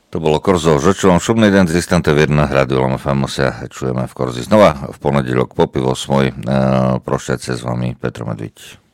To bolo Korzo, že čo vám šumný den z distante v 1 Rádio Lama FM sa čujeme v Korzi znova v ponedeľok po pol 8. Prošťať sa s vami Petr Medviť.